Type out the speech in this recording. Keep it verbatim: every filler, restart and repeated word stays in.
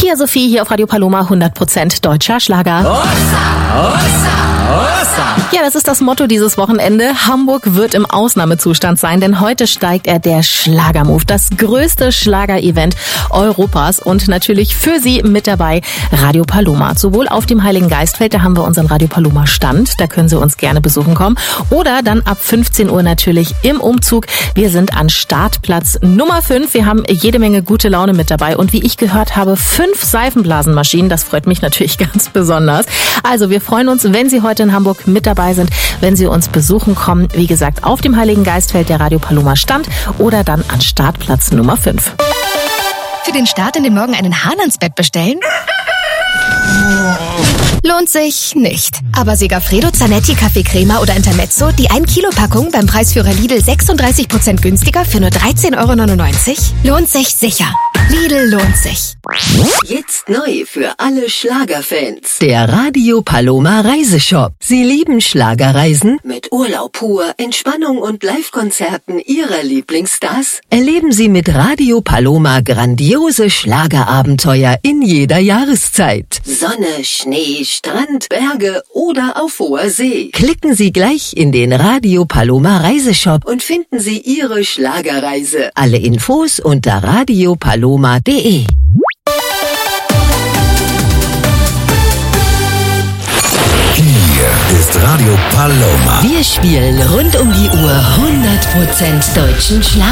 Pia Sophie hier auf Radio Paloma, hundert Prozent deutscher Schlager. Ossa, ossa, ossa. Ja, das ist das Motto dieses Wochenende. Hamburg wird im Ausnahmezustand sein, denn heute steigt er der Schlagermove, das größte Schlager-Event Europas und natürlich für Sie mit dabei Radio Paloma. Sowohl auf dem Heiligen Geistfeld, da haben wir unseren Radio Paloma Stand, da können Sie uns gerne besuchen kommen, oder dann ab fünfzehn Uhr natürlich im Umzug. Wir sind an Startplatz Nummer fünf. Wir haben jede Menge gute Laune mit dabei und wie ich gehört habe, fünf Seifenblasenmaschinen. Das freut mich natürlich ganz besonders. Also wir freuen uns, wenn Sie heute in Hamburg mit dabei sind, wenn Sie uns besuchen kommen. Wie gesagt, auf dem Heiligen Geistfeld der Radio Paloma Stand oder dann an Startplatz Nummer fünf. Für den Start in den Morgen einen Hahn ans Bett bestellen? Lohnt sich nicht. Aber Segafredo, Zanetti, Kaffeecrema oder Intermezzo, die ein Kilo Packung beim Preisführer Lidl sechsunddreißig Prozent günstiger für nur dreizehn Euro neunundneunzig? Lohnt sich sicher. Lidl lohnt sich. Jetzt neu für alle Schlagerfans. Der Radio Paloma Reiseshop. Sie lieben Schlagerreisen? Mit Urlaub pur, Entspannung und Live-Konzerten Ihrer Lieblingsstars? Erleben Sie mit Radio Paloma grandiose Schlagerabenteuer in jeder Jahreszeit. Sonne, Schnee, Strand, Berge oder auf hoher See. Klicken Sie gleich in den Radio Paloma Reiseshop und finden Sie Ihre Schlagerreise. Alle Infos unter radio paloma punkt de. Hier ist Radio Paloma. Wir spielen rund um die Uhr hundert Prozent deutschen Schlager.